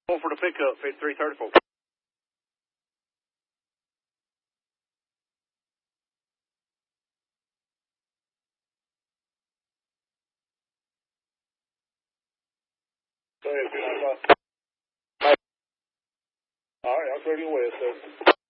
Going for the pickup, 334. Go ahead, 295. All right, I'll clear you away, sir.